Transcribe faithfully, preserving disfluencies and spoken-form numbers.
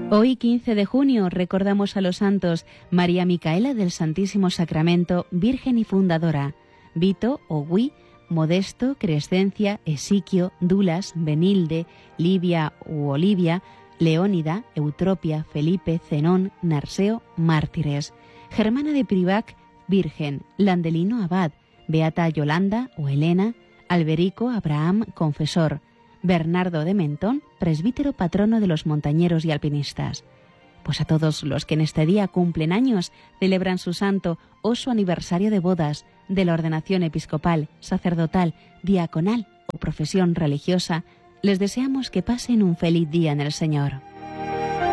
Hoy, quince de junio, recordamos a los santos María Micaela del Santísimo Sacramento, Virgen y Fundadora, Vito o Gui, Modesto, Crescencia, Esiquio, Dulas, Benilde, Livia u Olivia, Leónida, Eutropia, Felipe, Zenón, Narseo, mártires, Germana de Privac, Virgen, Landelino Abad, Beata Yolanda o Elena, Alberico Abraham, confesor, Bernardo de Mentón, presbítero patrono de los montañeros y alpinistas. Pues a todos los que en este día cumplen años, celebran su santo o su aniversario de bodas, de la ordenación episcopal, sacerdotal, diaconal o profesión religiosa, les deseamos que pasen un feliz día en el Señor.